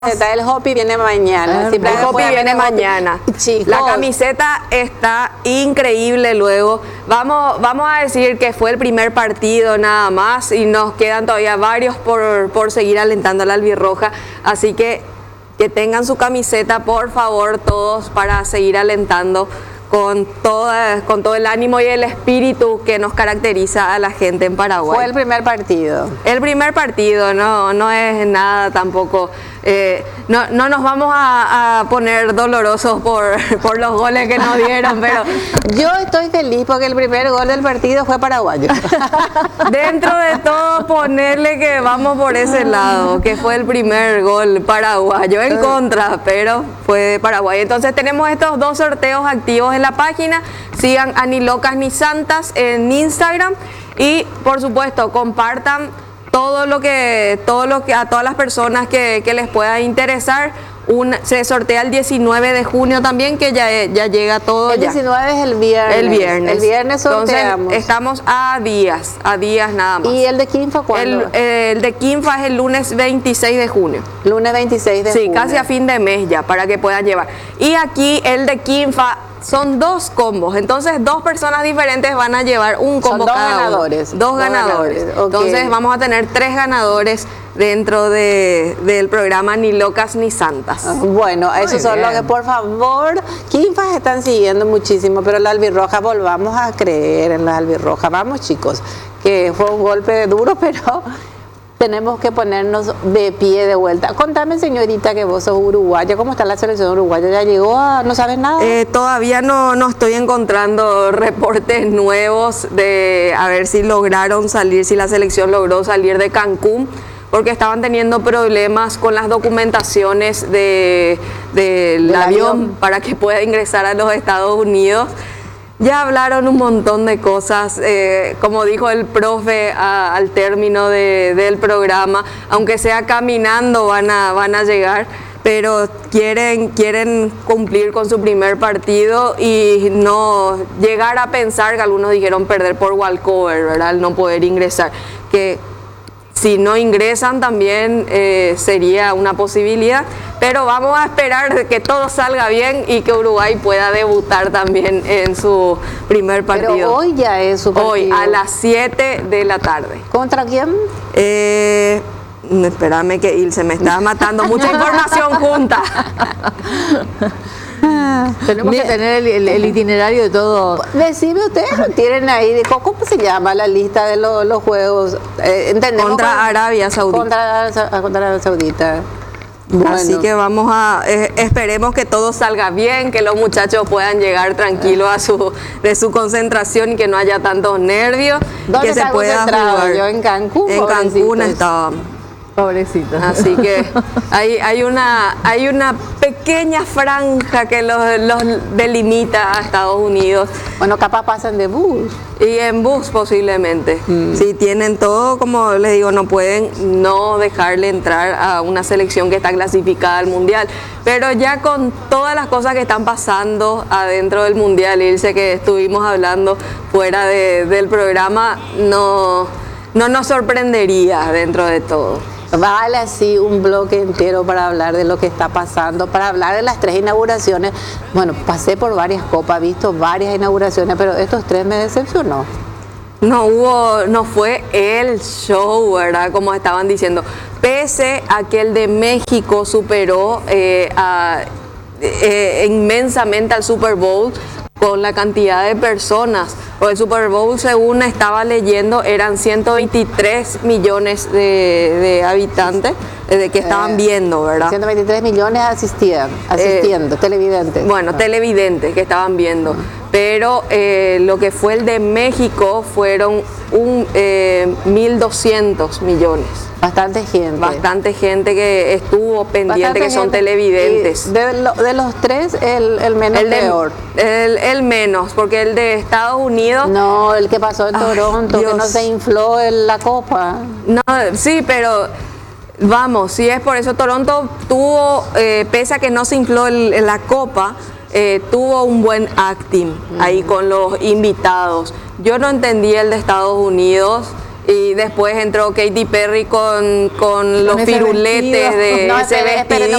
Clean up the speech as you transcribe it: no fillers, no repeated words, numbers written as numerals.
El Hopi viene mañana. El Hopi viene mañana. Chicos. La camiseta está increíble luego. Vamos a decir que fue el primer partido nada más y nos quedan todavía varios por seguir alentando a la albirroja. Así que tengan su camiseta, por favor, todos, para seguir alentando con todo el ánimo y el espíritu que nos caracteriza a la gente en Paraguay. Fue el primer partido. El primer partido, no es nada tampoco. No nos vamos a poner dolorosos por los goles que nos dieron, pero yo estoy feliz porque el primer gol del partido fue paraguayo. Dentro de todo, ponerle que vamos por ese lado, que fue el primer gol paraguayo en contra, pero fue de Paraguay. Entonces tenemos estos dos sorteos activos en la página. Sigan a Ni Locas Ni Santas en Instagram y por supuesto compartan todo lo que a todas las personas que les pueda interesar. Se sortea el 19 de junio también, que ya llega todo. El 19 es el viernes. El viernes. El viernes sorteamos. Entonces, estamos a días nada más. ¿Y el de Quinfa cuándo? El de Quinfa es el lunes 26 de junio. Lunes 26 de junio. Sí, casi a fin de mes ya, para que puedan llevar. Y aquí el de Quinfa son dos combos, entonces dos personas diferentes van a llevar un combo cada uno. Dos ganadores. Okay. Entonces vamos a tener 3 ganadores dentro del programa Ni Locas Ni Santas. Bueno, esos son los que, por favor, Quinfas están siguiendo muchísimo, pero la albirroja, volvamos a creer en la albirroja. Vamos, chicos, que fue un golpe duro, pero tenemos que ponernos de pie de vuelta. Contame, señorita, que vos sos uruguaya. ¿Cómo está la selección uruguaya? ¿Ya llegó? ¿No sabes nada? Todavía no estoy encontrando reportes nuevos de a ver si lograron salir, si la selección logró salir de Cancún, porque estaban teniendo problemas con las documentaciones del avión para que pueda ingresar a los Estados Unidos. Ya hablaron un montón de cosas, como dijo el profe al término del programa, aunque sea caminando van a llegar, pero quieren cumplir con su primer partido y no llegar a pensar, que algunos dijeron perder por walkover, ¿verdad? El no poder ingresar, que si no ingresan también sería una posibilidad, pero vamos a esperar que todo salga bien y que Uruguay pueda debutar también en su primer partido. Pero hoy ya es su partido. Hoy a las 7 de la tarde. ¿Contra quién? Espérame que Ilse me está matando mucha información junta. Tenemos que tener el itinerario de todo. Decime ustedes, lo tienen ahí. ¿Cómo se llama la lista de los juegos? ¿Entendemos? Contra Arabia Saudita. Contra Arabia Saudita. Bueno. Así que esperemos que todo salga bien, que los muchachos puedan llegar tranquilos de su concentración y que no haya tantos nervios. ¿Dónde que se pueda jugar. Yo en Cancún. En Cancún estaba. Pobrecito. Así que hay una pequeña franja que los delimita a Estados Unidos. Bueno, capaz pasan de bus. Y en bus posiblemente. Si tienen todo, como les digo, no pueden no dejarle entrar a una selección que está clasificada al Mundial. Pero ya con todas las cosas que están pasando adentro del Mundial, Ilse, que estuvimos hablando fuera del programa, no nos sorprendería dentro de todo. Vale así un bloque entero para hablar de lo que está pasando, para hablar de las 3 inauguraciones. Bueno, pasé por varias copas, visto varias inauguraciones, pero estos 3 me decepcionó. No fue el show, ¿verdad? Como estaban diciendo. Pese a que el de México superó inmensamente al Super Bowl, con la cantidad de personas. O el Super Bowl, según estaba leyendo, eran 123 millones de habitantes que estaban viendo, ¿verdad? 123 millones asistiendo, televidentes. Bueno, televidentes que estaban viendo. Pero lo que fue el de México fueron 1.200 millones. Bastante gente que estuvo pendiente, que son televidentes. De los 3, el menos peor. El menos, porque el de Estados Unidos... No, el que pasó en Toronto, que no se infló la copa. No, sí, pero... Vamos, si es por eso, Toronto tuvo, pese a que no se infló la copa, tuvo un buen acting ahí con los invitados. Yo no entendí el de Estados Unidos, Y después entró Katy Perry con los ese firuletes vestido. de No, ese espere, no